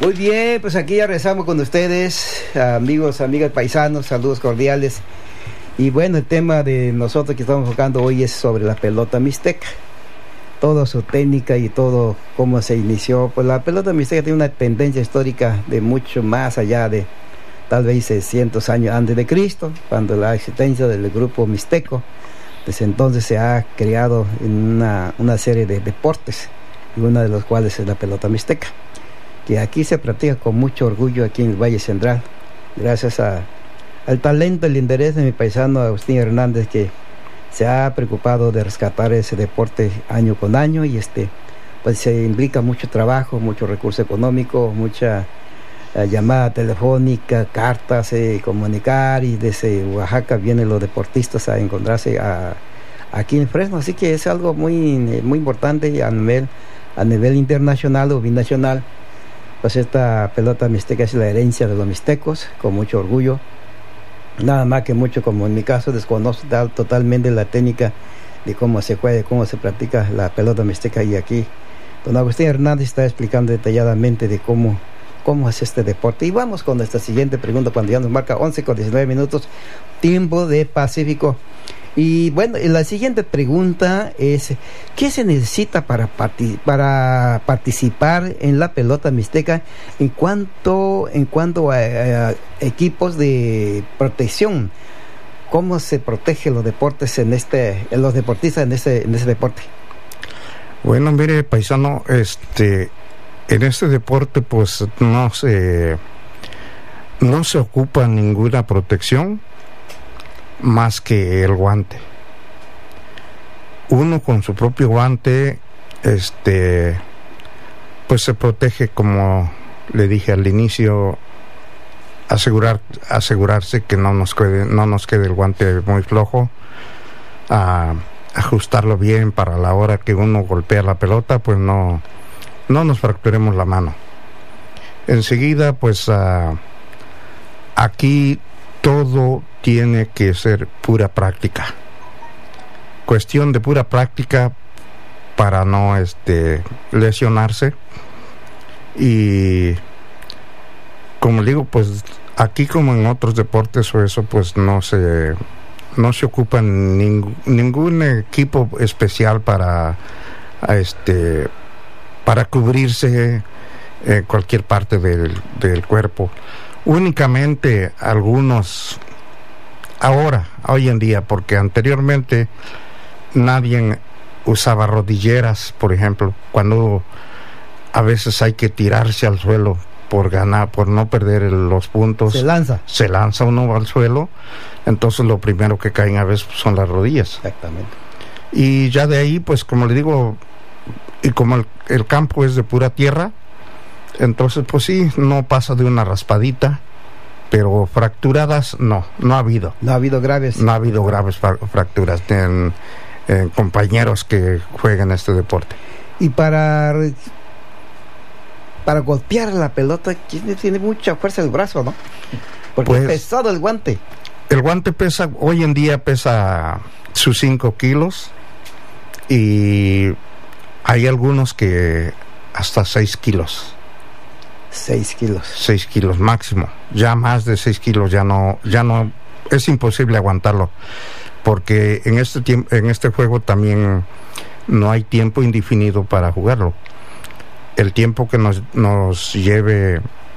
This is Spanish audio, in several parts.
Muy bien, pues aquí ya regresamos con ustedes, amigos, amigas, paisanos, saludos cordiales. Y bueno, el tema de nosotros que estamos enfocando hoy es sobre la pelota mixteca. Toda su técnica y todo cómo se inició. Pues la pelota mixteca tiene una tendencia histórica de mucho más allá de tal vez 600 años antes de Cristo, cuando la existencia del grupo mixteco. Desde entonces se ha creado en una serie de deportes, y uno de los cuales es la pelota mixteca, que aquí se practica con mucho orgullo aquí en el Valle Central, gracias al talento, el interés de mi paisano Agustín Hernández, que se ha preocupado de rescatar ese deporte año con año, y pues se implica mucho trabajo, mucho recurso económico, mucha llamada telefónica, cartas, comunicar, y desde Oaxaca vienen los deportistas a encontrarse aquí en Fresno, así que es algo muy importante a nivel internacional o binacional. Pues esta pelota mixteca es la herencia de los mixtecos, con mucho orgullo. Nada más que mucho, como en mi caso, desconozco totalmente la técnica de cómo se juega, cómo se practica la pelota mixteca, y aquí don Agustín Hernández está explicando detalladamente de cómo es este deporte. Y vamos con nuestra siguiente pregunta, cuando ya nos marca 11:19, tiempo de Pacífico. Y bueno, la siguiente pregunta es: ¿qué se necesita para participar en la pelota mixteca en cuanto a equipos de protección? ¿Cómo se protegen los deportes los deportistas en ese deporte? Bueno, mire, paisano, en este deporte pues no se ocupa ninguna protección más que el guante. Uno con su propio guante pues se protege, como le dije al inicio, asegurarse que no nos quede el guante muy flojo, ajustarlo bien para la hora que uno golpea la pelota, pues no nos fracturemos la mano. Enseguida, pues aquí todo tiene que ser pura práctica. Cuestión de pura práctica para no lesionarse. Y como digo, pues aquí, como en otros deportes o eso, pues no se ocupa ningún equipo especial para cubrirse cualquier parte del cuerpo. Únicamente algunos, hoy en día, porque anteriormente nadie usaba rodilleras, por ejemplo, cuando a veces hay que tirarse al suelo por no perder los puntos. Se lanza uno al suelo, entonces lo primero que caen a veces son las rodillas. Exactamente. Y ya de ahí, pues como le digo, y como el campo es de pura tierra, entonces pues sí, no pasa de una raspadita, pero fracturadas no ha habido. No ha habido graves fracturas en compañeros que juegan este deporte. Y para golpear la pelota tiene mucha fuerza el brazo, ¿no? Porque pues, es pesado el guante. El guante hoy en día pesa sus 5 kilos, y hay algunos que hasta 6 kilos. 6 kilos. 6 kilos máximo. Ya más de 6 kilos ya no es imposible aguantarlo, porque en este juego también no hay tiempo indefinido para jugarlo. El tiempo que nos lleve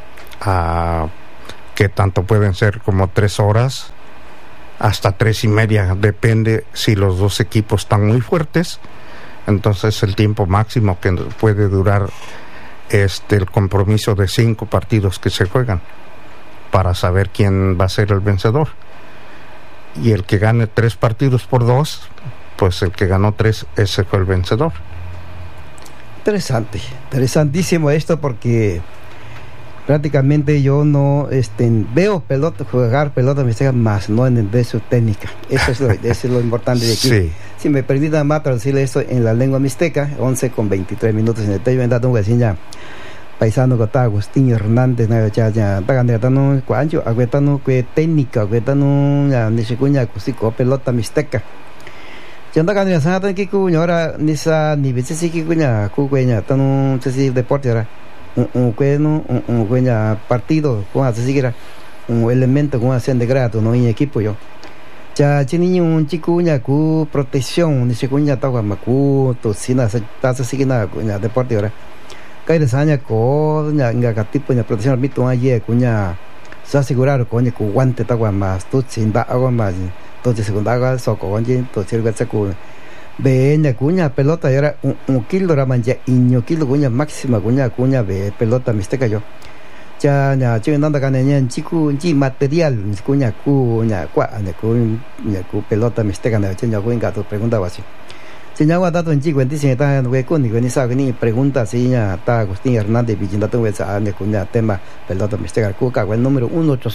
que tanto pueden ser como 3 horas hasta 3:30, depende si los dos equipos están muy fuertes. Entonces el tiempo máximo que puede durar el compromiso de 5 partidos que se juegan, para saber quién va a ser el vencedor. Y el que gane 3 partidos por 2, pues el que ganó 3, ese fue el vencedor. Interesantísimo esto, porque prácticamente yo no veo jugar pelota mixteca, más no de su técnica. Eso es lo importante de aquí. Sí. Si me permiten más traducirle esto en la lengua mixteca, 11:23 en el Tello, en dato ya paisano que Agustín Hernández, ya tagan cuancho aguetano que técnica, aguetano ya ni se cuña cusico pelota mixteca. Ya tagan ya sana que cuña ahora ni veces sí que cuña cuña tan deporte ahora. un partido con así un elemento con ascend de grado no en equipo yo ya chini un chico nya ku protección ni chico nya tawa maku to sina ta así que nada nya deporte ahora kai de saña ko nya nga tipo nya protección mito aye kunya se asegurar con ku guante tawa más tu sin da agua más entonces segunda agua soco onje to sirve saku be nya kunya pelota era un kilo ramanja iño kilo kunya máxima kunya be pelota misteka yo ya nya chico nanda kanenya chico ji material kunya kwa nya ku pelota misteka na nya kunya tu pregunta así señor guardado en chico dice está en hueco ni sabe ni pregunta si ya está Agustín Hernández Villinda tu esa kunya tema pelota misteka kuka el número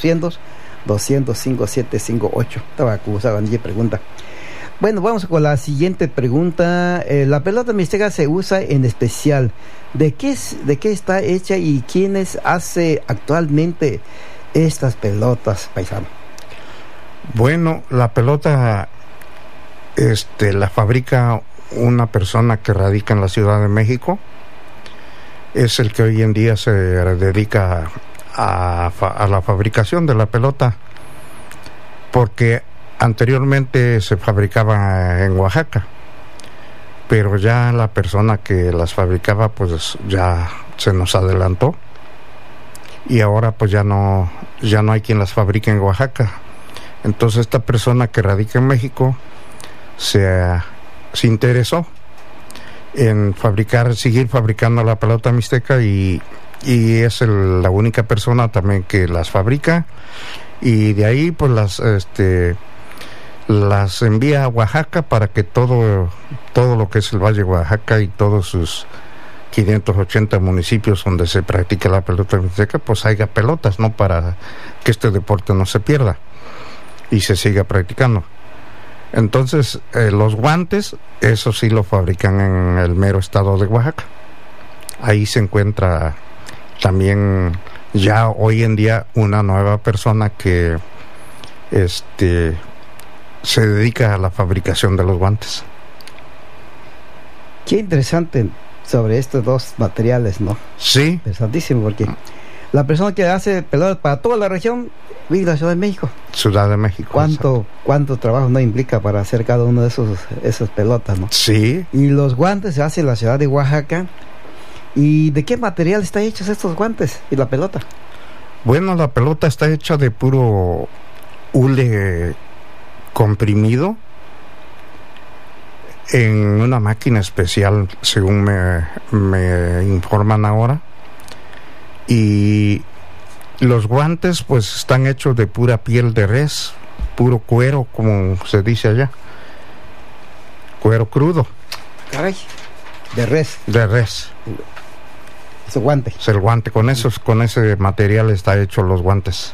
1-800-205-758 estaba acusado ni pregunta. Bueno, vamos con la siguiente pregunta. La pelota mixteca se usa en especial. ¿De qué está hecha y quiénes hace actualmente estas pelotas, paisano? Bueno, la pelota la fabrica una persona que radica en la Ciudad de México. Es el que hoy en día se dedica a la fabricación de la pelota, porque anteriormente se fabricaba en Oaxaca, pero ya la persona que las fabricaba pues ya se nos adelantó y ahora pues ya no hay quien las fabrique en Oaxaca. Entonces esta persona que radica en México se interesó en seguir fabricando la pelota mixteca y es la única persona también que las fabrica, y de ahí pues las envía a Oaxaca para que todo lo que es el Valle de Oaxaca y todos sus 580 municipios donde se practica la pelota mixteca pues haya pelotas, ¿no? Para que este deporte no se pierda y se siga practicando. Entonces los guantes, eso sí lo fabrican en el mero estado de Oaxaca. Ahí se encuentra también ya hoy en día una nueva persona que se dedica a la fabricación de los guantes. Qué interesante sobre estos dos materiales, ¿no? Sí. Interesantísimo, porque la persona que hace pelotas para toda la región vive en la Ciudad de México. Ciudad de México. ¿Cuánto trabajo no implica para hacer cada uno de esas pelotas, ¿no? Sí. Y los guantes se hacen en la ciudad de Oaxaca. ¿Y de qué material están hechos estos guantes y la pelota? Bueno, la pelota está hecha de puro hule comprimido en una máquina especial, según me informan ahora, y los guantes pues están hechos de pura piel de res, puro cuero, como se dice allá, cuero crudo. Caray, de res. Es el guante. Es el guante, con ese material está hecho los guantes.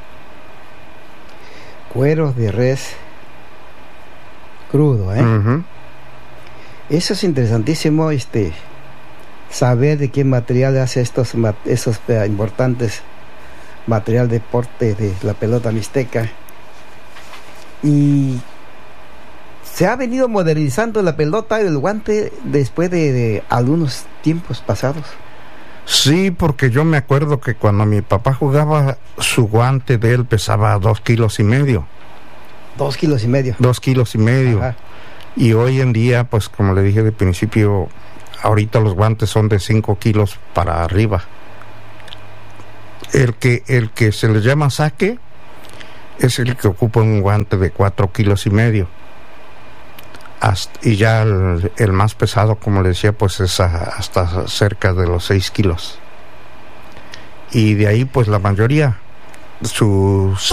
Cuero de res crudo, ¿eh? Uh-huh. Eso es interesantísimo, saber de qué material hace esos importantes material de deporte de la pelota mixteca. Y se ha venido modernizando la pelota y el guante después de algunos tiempos pasados. Sí, porque yo me acuerdo que cuando mi papá jugaba, su guante de él pesaba 2,5 kilos. 2,5 kilos. Ajá. Y hoy en día, pues como le dije de principio, ahorita los guantes son de 5 kilos para arriba. El que se le llama saque es el que ocupa un guante de 4,5 kilos. Y ya el más pesado, como le decía, pues es hasta cerca de los 6 kilos. Y de ahí, pues la mayoría, sus